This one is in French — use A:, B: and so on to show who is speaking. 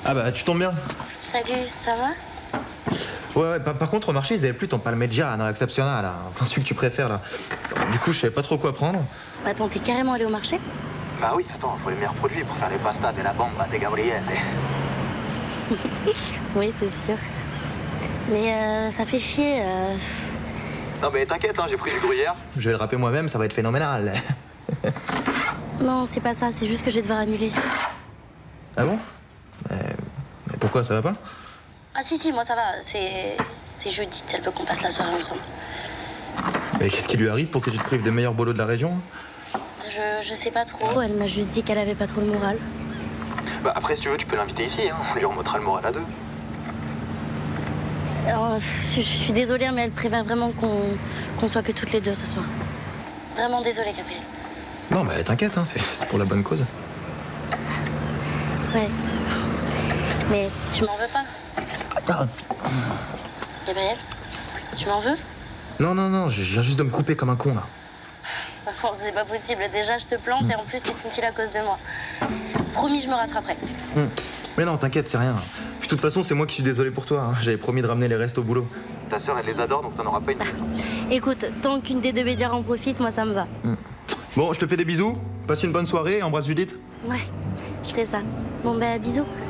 A: Ah bah tu tombes bien.
B: Salut, ça va?
A: Ouais, par contre au marché ils avaient plus ton parmigiano exceptionnel là. Enfin celui que tu préfères là. Du coup je savais pas trop quoi prendre.
B: Attends, t'es carrément allé au marché?
A: Bah oui, attends, faut les meilleurs produits pour faire les pastas de la bomba de Gabriel.
B: Oui, c'est sûr. Mais ça fait chier.
A: Non mais t'inquiète, hein, j'ai pris du gruyère. Je vais le râper moi-même, ça va être phénoménal.
B: Non, c'est pas ça, c'est juste que je vais devoir annuler.
A: Ah bon mais pourquoi ça va pas?
B: Ah si, moi ça va, c'est Judith, elle veut qu'on passe la soirée ensemble.
A: Mais qu'est-ce qui lui arrive pour que tu te prives des meilleurs bolos de la région?
B: Je sais pas trop, elle m'a juste dit qu'elle avait pas trop le moral.
A: Bah après si tu veux tu peux l'inviter ici, hein. On lui remontera le moral à deux.
B: Alors, je suis désolée, mais elle préfère vraiment qu'on soit que toutes les deux ce soir. Vraiment désolée, Gabriel.
A: Non mais t'inquiète, hein, c'est pour la bonne cause.
B: Ouais. Mais tu m'en veux pas?
A: Ah,
B: Gabriel, tu m'en veux?
A: non, je viens juste de me couper comme un con là.
B: Enfin, c'est pas possible. Déjà, je te plante et en plus, tu te mutiles à cause de moi. Promis, je me rattraperai.
A: Mais non, t'inquiète, c'est rien. Puis de toute façon, c'est moi qui suis désolé pour toi. Hein. J'avais promis de ramener les restes au boulot. Ta sœur, elle les adore, donc t'en auras pas une minute.
B: Écoute, tant qu'une des deux bédières en profite, moi, ça me va.
A: Bon, je te fais des bisous. Passe une bonne soirée et embrasse Judith.
B: Ouais, je ferai ça. Bon, bah, bisous.